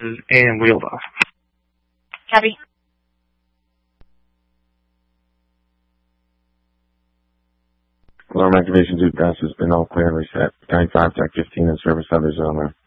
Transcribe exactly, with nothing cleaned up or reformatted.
and wheels off. Copy. Alarm activation to gas has been all clear and reset. County five, Tech fifteen in service, others on there.